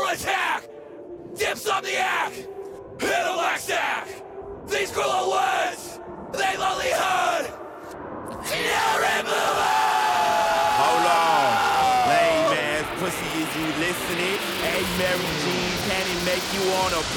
attack! Dips on the act! Intellect! These cruel words, they lonely heard! Now remove it! Hold on. Lame ass pussy, is you listening? Hey, Mary Jean, can it make you wanna